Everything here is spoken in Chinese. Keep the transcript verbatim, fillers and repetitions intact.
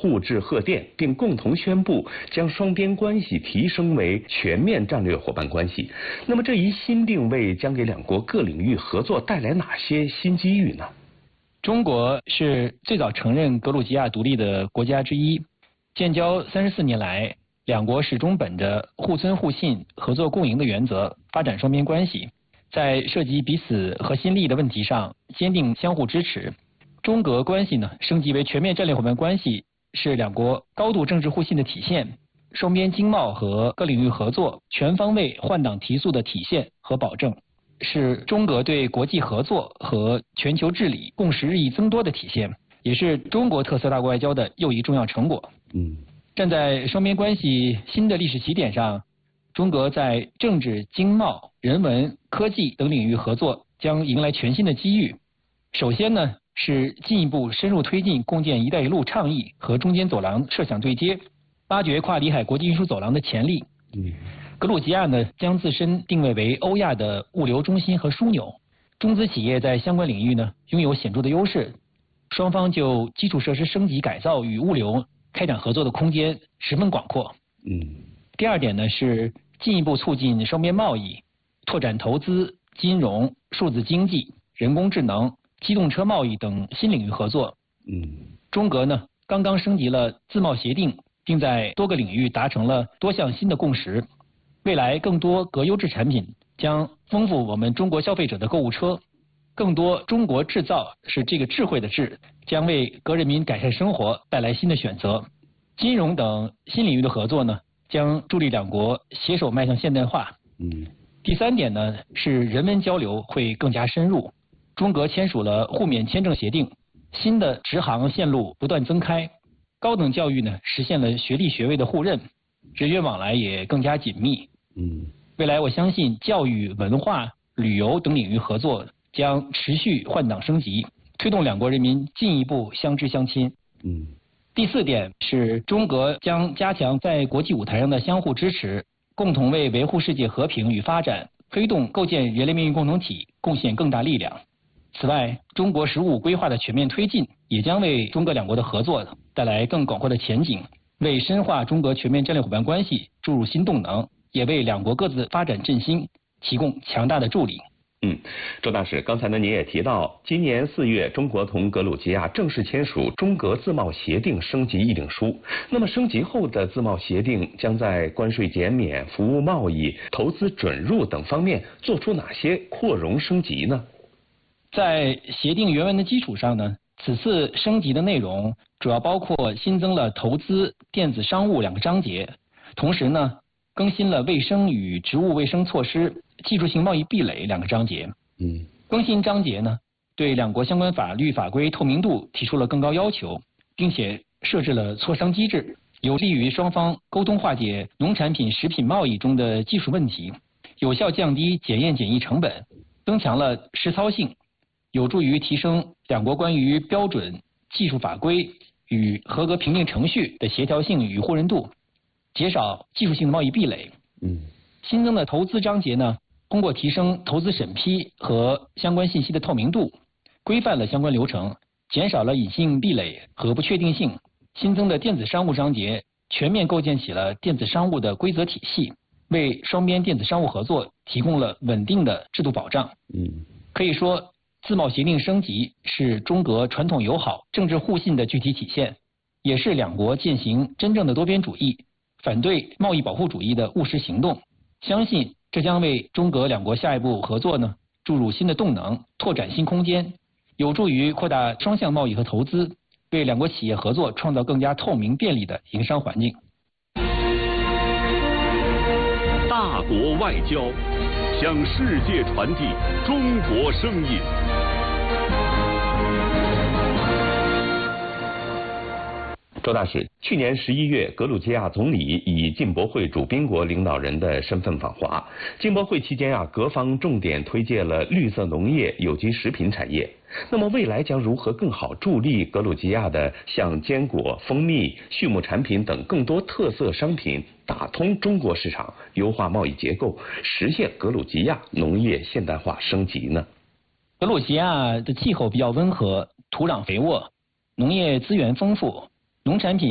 互致贺电，并共同宣布将双边关系提升为全面战略伙伴关系。那么这一新定位将给两国各领域合作带来哪些新机遇呢？ 中国是最早承认格鲁吉亚独立的国家之一，建交三十四年来，两国始终本着互尊互信、合作共赢的原则发展双边关系，在涉及彼此核心利益的问题上坚定相互支持。中格关系呢升级为全面战略伙伴关系，是两国高度政治互信的体现，双边经贸和各领域合作全方位换挡提速的体现和保证，是中格对国际合作和全球治理共识日益增多的体现，也是中国特色大国外交的又一重要成果。 嗯， 站在双边关系新的历史起点上，中格在政治、经贸、人文、科技等领域合作将迎来全新的机遇。首先呢，是进一步深入推进共建“一带一路”倡议和中间走廊设想对接，挖掘跨里海国际运输走廊的潜力。 嗯， 格鲁吉亚呢将自身定位为欧亚的物流中心和枢纽，中资企业在相关领域呢拥有显著的优势，双方就基础设施升级改造与物流开展合作的空间十分广阔。 嗯， 第二点呢是进一步促进双边贸易，拓展投资、金融、数字经济、人工智能、机动车贸易等新领域合作。 嗯， 中格呢刚刚升级了自贸协定，并在多个领域达成了多项新的共识。未来更多格优质产品将丰富我们中国消费者的购物车，更多中国制造是这个智慧的智，将为格人民改善生活带来新的选择。金融等新领域的合作呢，将助力两国携手迈向现代化。 嗯， 第三点呢是人文交流会更加深入，中格签署了互免签证协定，新的直航线路不断增开，高等教育呢实现了学历学位的互认，人员往来也更加紧密。 嗯， 未来我相信教育、文化、旅游等领域合作将持续换挡升级，推动两国人民进一步相知相亲。 嗯， 第四点是中格将加强在国际舞台上的相互支持，共同为维护世界和平与发展、推动构建人类命运共同体贡献更大力量。此外，中国“十五”规划的全面推进，也将为中格两国的合作带来更广阔的前景，为深化中格全面战略伙伴关系注入新动能，也为两国各自发展振兴提供强大的助力。 嗯，周大使，刚才呢您也提到，今年四月，中国同格鲁吉亚正式签署中格自贸协定升级议定书。那么升级后的自贸协定将在关税减免、服务贸易、投资准入等方面做出哪些扩容升级呢？ 在协定原文的基础上呢，此次升级的内容主要包括新增了投资、电子商务两个章节，同时呢，更新了卫生与植物卫生措施、技术性贸易壁垒两个章节。 嗯， 更新章节呢，对两国相关法律法规透明度提出了更高要求，并且设置了磋商机制，有利于双方沟通化解农产品、食品贸易中的技术问题，有效降低检验检疫成本，增强了实操性，有助于提升两国关于标准、技术法规与合格评定程序的协调性与互认度，减少技术性的贸易壁垒。 嗯， 新增的投资章节呢，通过提升投资审批和相关信息的透明度，规范了相关流程，减少了隐性壁垒和不确定性。新增的电子商务章节全面构建起了电子商务的规则体系，为双边电子商务合作提供了稳定的制度保障。 嗯， 可以说，自贸协定升级是中格传统友好、政治互信的具体体现，也是两国践行真正的多边主义、反对贸易保护主义的务实行动。相信这将为中格两国下一步合作呢注入新的动能，拓展新空间，有助于扩大双向贸易和投资，为两国企业合作创造更加透明便利的营商环境。 大国外交，向世界传递中国声音。 周大使，去年十一月，格鲁吉亚总理以进博会主宾国领导人的身份访华。进博会期间啊，各方重点推介了绿色农业、有机食品产业。那么未来将如何更好助力格鲁吉亚的像坚果、蜂蜜、畜牧产品等更多特色商品打通中国市场，优化贸易结构，实现格鲁吉亚农业现代化升级呢？ 格鲁吉亚的气候比较温和，土壤肥沃，农业资源丰富，农产品